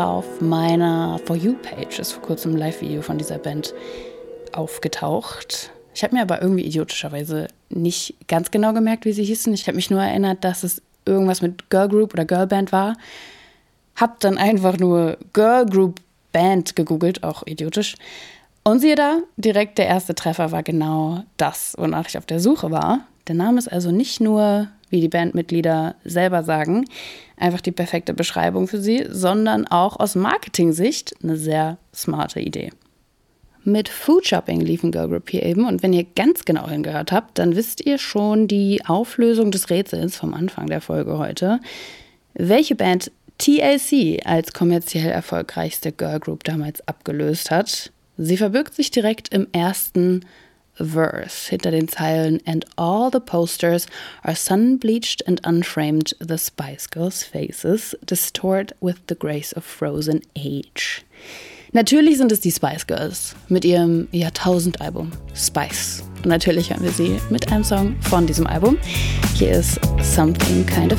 auf meiner For You-Page ist vor kurzem ein Live-Video von dieser Band aufgetaucht. Ich habe mir aber irgendwie idiotischerweise nicht ganz genau gemerkt, wie sie hießen. Ich habe mich nur erinnert, dass es irgendwas mit Girl Group oder Girl Band war. Hab dann einfach nur Girl Group Band gegoogelt, auch idiotisch. Und siehe da, direkt der erste Treffer war genau das, wonach ich auf der Suche war. Der Name ist also nicht nur, wie die Bandmitglieder selber sagen, einfach die perfekte Beschreibung für sie, sondern auch aus Marketing-Sicht eine sehr smarte Idee. Mit Food Shopping lief ein Girl Group hier eben und wenn ihr ganz genau hingehört habt, dann wisst ihr schon die Auflösung des Rätsels vom Anfang der Folge heute. Welche Band TLC als kommerziell erfolgreichste Girl Group damals abgelöst hat? Sie verbirgt sich direkt im ersten Verse hinter den Zeilen "And all the posters are sun-bleached and unframed, the Spice Girls' faces distort with the grace of frozen age." Natürlich sind es die Spice Girls mit ihrem Jahrtausendalbum Spice. Und natürlich hören wir sie mit einem Song von diesem Album. Hier ist Something Kind of